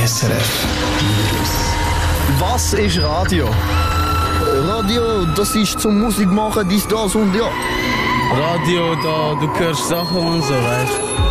SRF News. Was ist Radio? Radio, das ist zum Musik machen, dies, das und ja. Radio, da du hörst Sachen und so, weißt du.